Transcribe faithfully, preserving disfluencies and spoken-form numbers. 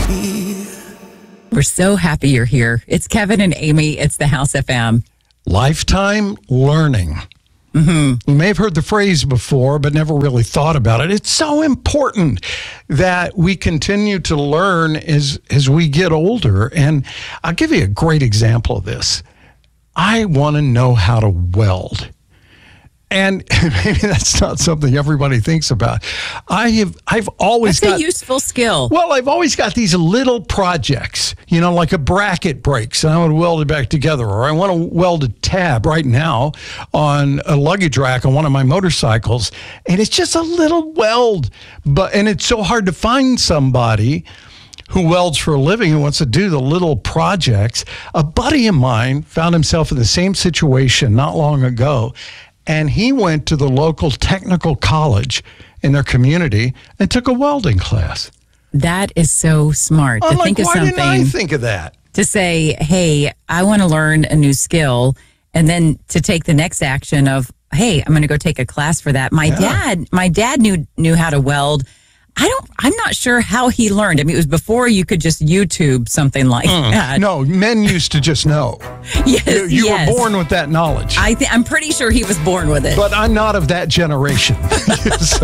We're so happy you're here. It's Kevin and Amy. It's the House F M. Lifetime learning. Mm-hmm. You may have heard the phrase before, but never really thought about it. It's so important that we continue to learn as, as we get older. And I'll give you a great example of this. I want to know how to weld. And maybe that's not something everybody thinks about. I have, I've always That's got a useful skill. Well, I've always got these little projects, you know, like a bracket breaks and I want to weld it back together, or I want to weld a tab right now on a luggage rack on one of my motorcycles, and it's just a little weld, but and it's so hard to find somebody who welds for a living and wants to do the little projects. A buddy of mine found himself in the same situation not long ago. And he went to the local technical college in their community and took a welding class. That is so smart I'm to like, think of why something. didn't I think of that? To say, hey, I want to learn a new skill, and then to take the next action of, hey, I'm going to go take a class for that. My Yeah. dad, my dad knew knew how to weld. I don't. I'm not sure how he learned. I mean, it was before you could just YouTube something like Mm. that. No, men used to just know. Yes, You, you yes. were born with that knowledge. I th- I'm pretty sure he was born with it. But I'm not of that generation. So